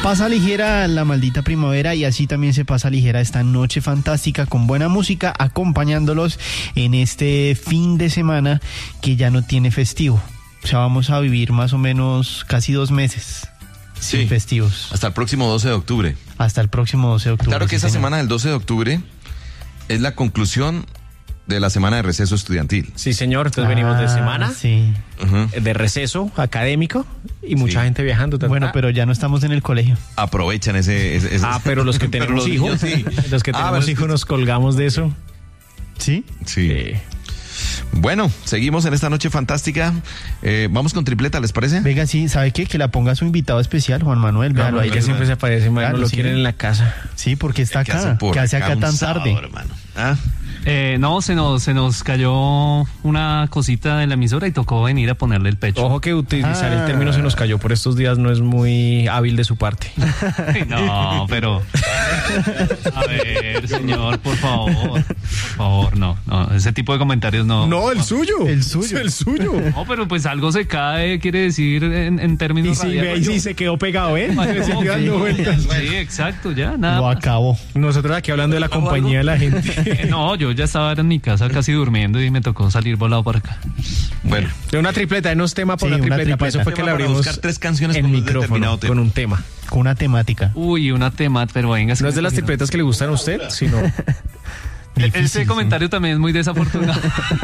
Pasa ligera la maldita primavera y así también se pasa ligera esta noche fantástica con buena música acompañándolos en este fin de semana que ya no tiene festivo. O sea, vamos a vivir más o menos casi 2 meses sin festivos. Hasta el próximo 12 de octubre. Hasta el próximo 12 de octubre. Claro que esa semana del 12 de octubre es la conclusión de la semana de receso estudiantil. Sí, señor. Entonces venimos de semana, de receso académico y mucha gente viajando. Bueno, pero ya no estamos en el colegio. Aprovechan ese... pero los que tenemos hijos, los que tenemos hijos nos colgamos de eso. ¿Sí? Sí. Bueno, seguimos en esta noche fantástica. Vamos con tripleta, ¿les parece? Venga, sí, ¿sabe qué? Que la ponga su invitado especial, Juan Manuel. Véalo ahí. Que siempre se aparece, claro, lo quieren en la casa. Sí, porque está acá. ¿Qué hace acá tan tarde? Hermano. ¿Ah? No, se nos cayó una cosita de la emisora y tocó venir a ponerle el pecho. Ojo que utilizar el término "se nos cayó" por estos días no es muy hábil de su parte. No, pero... A ver, señor, por favor, no, ese tipo de comentarios no. No, el suyo. El suyo. No, pero pues algo se cae, quiere decir en términos radiales. Y sí se quedó pegado, ¿eh? Sí, exacto, ya, nada. Lo acabó. Nosotros aquí hablando de la compañía de la gente. No, yo ya estaba en mi casa casi durmiendo y me tocó salir volado para acá. Bueno. De una tripleta, no es tema por una tripleta. Por eso fue que le abrimos buscar 3 canciones en micrófono con un tema. Con una temática. Uy, una temática, pero venga. No es de las tripletas que le gustan a usted, sino... Ese comentario también es muy desafortunado.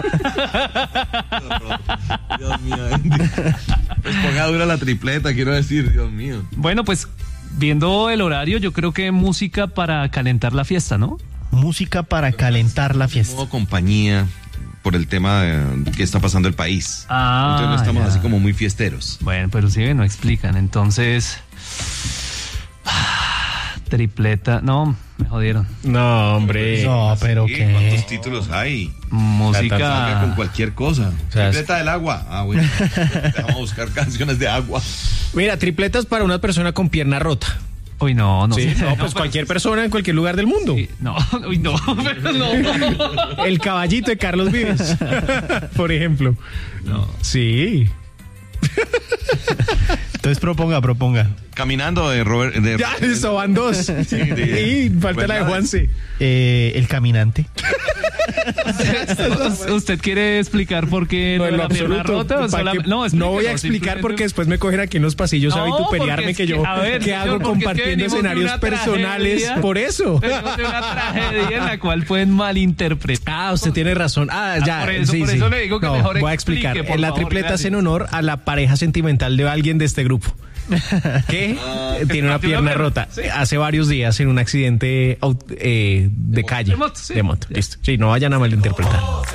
Dios mío. Pues ponga dura la tripleta, quiero decir, Dios mío. Bueno, pues viendo el horario, yo creo que música para calentar la fiesta, ¿no? Música para calentar la fiesta. Modo compañía por el tema que está pasando el país. Entonces no estamos así como muy fiesteros. Bueno, pero sí, no explican. Entonces... tripleta, no, me jodieron. No, hombre. No, pero sí, ¿qué? ¿Cuántos títulos hay? Música con cualquier cosa. O sea, tripleta del agua. Ah, bueno. Vamos a buscar canciones de agua. Mira, tripletas para una persona con pierna rota. Uy, no. Sí, no, pues cualquier persona en cualquier lugar del mundo. Sí, no, pero no. El caballito de Carlos Vives, por ejemplo. No. Sí. Entonces proponga. Caminando de Robert. Ya, eso van 2. Y falta la de Juanse. El caminante. ¿Usted quiere explicar por qué No, en lo la pierna absoluto. rota? No voy a explicar porque después me cogen aquí en los pasillos a vituperiarme que yo ¿qué hago compartiendo escenarios personales? Tragedia, por eso. Venimos de una tragedia en la cual pueden malinterpretar. Usted tiene razón. Ya. Por eso le digo que mejor voy a explicar. explique, La tripleta es en honor a la pareja sentimental de alguien de este grupo. Que tiene una pierna rota hace varios días en un accidente de calle. De moto, sí. De moto, listo. Sí, no vayan a malinterpretar.